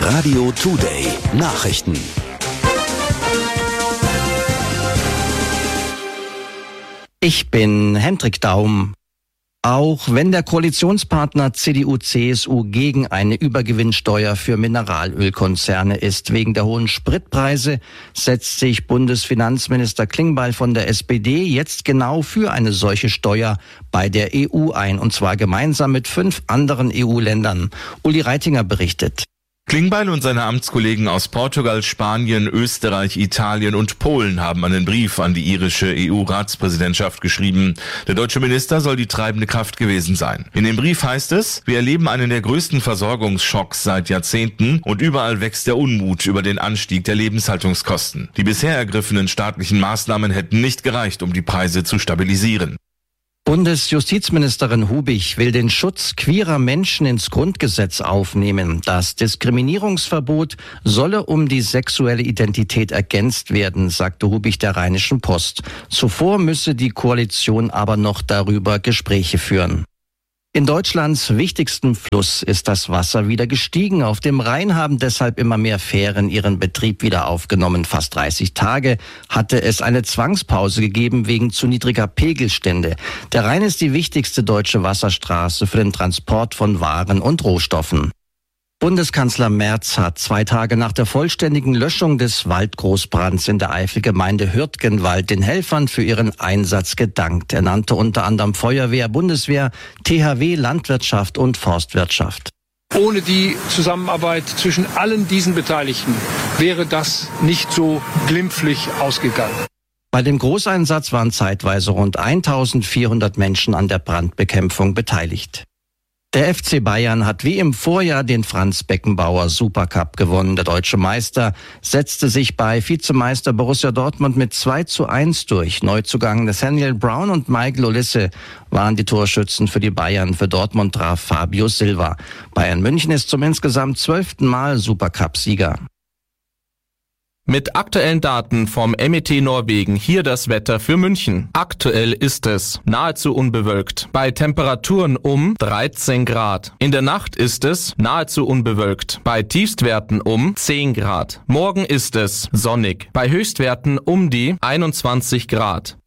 Radio Today Nachrichten. Ich bin Hendrik Daum. Auch wenn der Koalitionspartner CDU/CSU gegen eine Übergewinnsteuer für Mineralölkonzerne ist, wegen der hohen Spritpreise setzt sich Bundesfinanzminister Klingbeil von der SPD jetzt genau für eine solche Steuer bei der EU ein, und zwar gemeinsam mit 5 anderen EU-Ländern. Uli Reitinger berichtet. Klingbeil und seine Amtskollegen aus Portugal, Spanien, Österreich, Italien und Polen haben einen Brief an die irische EU-Ratspräsidentschaft geschrieben. Der deutsche Minister soll die treibende Kraft gewesen sein. In dem Brief heißt es: Wir erleben einen der größten Versorgungsschocks seit Jahrzehnten und überall wächst der Unmut über den Anstieg der Lebenshaltungskosten. Die bisher ergriffenen staatlichen Maßnahmen hätten nicht gereicht, um die Preise zu stabilisieren. Bundesjustizministerin Hubig will den Schutz queerer Menschen ins Grundgesetz aufnehmen. Das Diskriminierungsverbot solle um die sexuelle Identität ergänzt werden, sagte Hubig der Rheinischen Post. Zuvor müsse die Koalition aber noch darüber Gespräche führen. In Deutschlands wichtigstem Fluss ist das Wasser wieder gestiegen. Auf dem Rhein haben deshalb immer mehr Fähren ihren Betrieb wieder aufgenommen. Fast 30 Tage hatte es eine Zwangspause gegeben wegen zu niedriger Pegelstände. Der Rhein ist die wichtigste deutsche Wasserstraße für den Transport von Waren und Rohstoffen. Bundeskanzler Merz hat 2 Tage nach der vollständigen Löschung des Waldgroßbrands in der Eifelgemeinde Hürtgenwald den Helfern für ihren Einsatz gedankt. Er nannte unter anderem Feuerwehr, Bundeswehr, THW, Landwirtschaft und Forstwirtschaft. Ohne die Zusammenarbeit zwischen allen diesen Beteiligten wäre das nicht so glimpflich ausgegangen. Bei dem Großeinsatz waren zeitweise rund 1400 Menschen an der Brandbekämpfung beteiligt. Der FC Bayern hat wie im Vorjahr den Franz Beckenbauer Supercup gewonnen. Der deutsche Meister setzte sich bei Vizemeister Borussia Dortmund mit 2:1 durch. Neuzugang Nathaniel Brown und Michael Olise waren die Torschützen für die Bayern. Für Dortmund traf Fabio Silva. Bayern München ist zum insgesamt 12. Mal Supercup-Sieger. Mit aktuellen Daten vom MET Norwegen hier das Wetter für München. Aktuell ist es nahezu unbewölkt, bei Temperaturen um 13 Grad. In der Nacht ist es nahezu unbewölkt, bei Tiefstwerten um 10 Grad. Morgen ist es sonnig, bei Höchstwerten um die 21 Grad.